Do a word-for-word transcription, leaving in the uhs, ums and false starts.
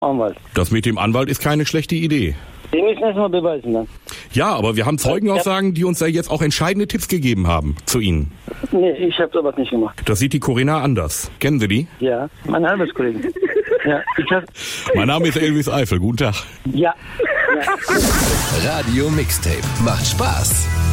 Anwalt. Das mit dem Anwalt ist keine schlechte Idee. Die müssen erstmal beweisen dann. Ja, aber wir haben Zeugenaussagen, die uns da jetzt auch entscheidende Tipps gegeben haben zu Ihnen. Nee, ich habe sowas nicht gemacht. Das sieht die Corinna anders. Kennen Sie die? Ja, mein Arbeitskollege. Ja, ich hab... Mein Name ist Elvis Eifel. Guten Tag. Ja. ja. Radio Mixtape. Macht Spaß.